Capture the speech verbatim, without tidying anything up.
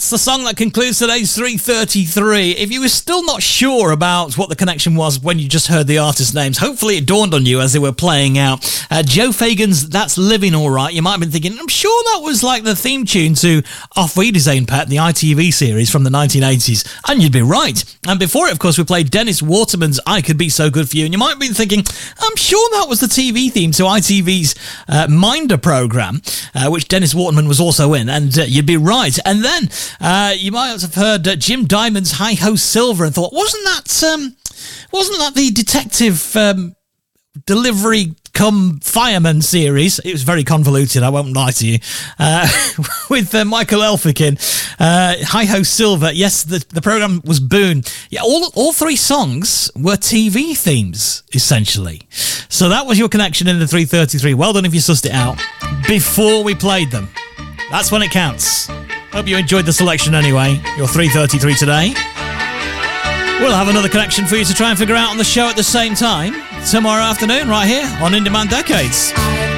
That's the song that concludes today's three thirty-three. If you were still not sure about what the connection was when you just heard the artist names, hopefully it dawned on you as they were playing out. Uh, Joe Fagan's That's Living Alright. You might have been thinking, I'm sure that was like the theme tune to Auf Wiedersehen, Pet, the I T V series from the nineteen eighties. And you'd be right. And before it, of course, we played Dennis Waterman's I Could Be So Good For You. And you might have been thinking, I'm sure that was the T V theme to I T V's uh, Minder programme, uh, which Dennis Waterman was also in. And uh, you'd be right. And then uh, you might have heard uh, Jim Diamond's Hi Ho Silver and thought, wasn't that um, wasn't that the detective um, delivery come fireman series? It was very convoluted, I won't lie to you. Uh, with uh, Michael Elphick in uh, Hi Ho Silver. Yes, the, the programme was Boone. Yeah, all all three songs were T V themes, essentially. So that was your connection in the three thirty-three. Well done if you sussed it out before we played them. That's when it counts. Hope you enjoyed the selection anyway. Your three thirty-three today. We'll have another connection for you to try and figure out on the show at the same time tomorrow afternoon right here on In Demand Decades.